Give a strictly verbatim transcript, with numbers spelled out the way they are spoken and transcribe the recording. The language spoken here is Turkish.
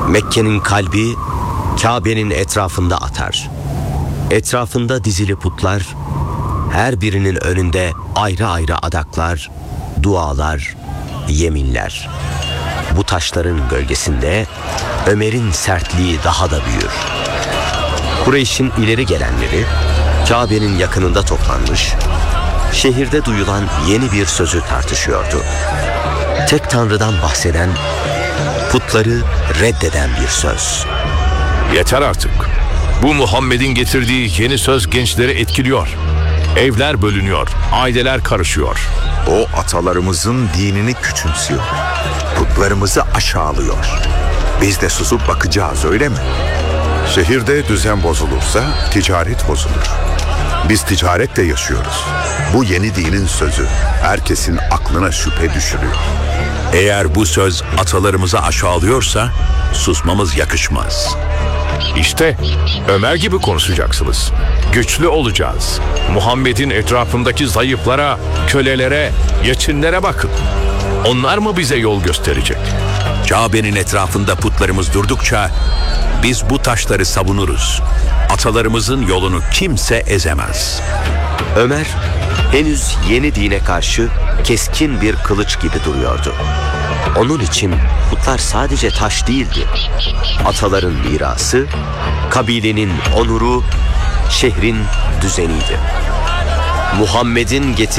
Mekke'nin kalbi Kabe'nin etrafında atar. Etrafında dizili putlar, her birinin önünde ayrı ayrı adaklar, dualar, yeminler. Bu taşların gölgesinde Ömer'in sertliği daha da büyür. Kureyş'in ileri gelenleri Kabe'nin yakınında toplanmış, şehirde duyulan yeni bir sözü tartışıyordu. Tek Tanrı'dan bahseden, putları reddeden bir söz. Yeter artık. Bu Muhammed'in getirdiği yeni söz gençleri etkiliyor. Evler bölünüyor, aileler karışıyor. O atalarımızın dinini küçümsüyor. Putlarımızı aşağılıyor. Biz de susup bakacağız, öyle mi? Şehirde düzen bozulursa ticaret bozulur. Biz ticaretle yaşıyoruz. Bu yeni dinin sözü herkesin aklına şüphe düşürüyor. Eğer bu söz atalarımızı aşağılıyorsa susmamız yakışmaz. İşte Ömer gibi konuşacaksınız. Güçlü olacağız. Muhammed'in etrafındaki zayıflara, kölelere, yetimlere bakın. Onlar mı bize yol gösterecek? Kabe'nin etrafında putlarımız durdukça biz bu taşları savunuruz. Atalarımızın yolunu kimse ezemez. Ömer henüz yeni dine karşı keskin bir kılıç gibi duruyordu. Onun için putlar sadece taş değildi. Ataların mirası, kabilenin onuru, şehrin düzeniydi. Muhammed'in getirdiği